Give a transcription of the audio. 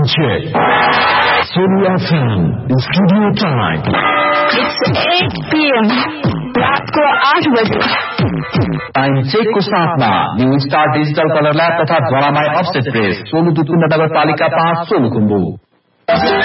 check. Sony FM in studio time. It's 8 PM. रात को 8 बजे. टाइम चेक को साथमा new star digital colour lab तथा ज्वालामाई अफसेट प्रेस, सोलु दुतुण्ड नगरपालिका 5 सोलुखुम्बु.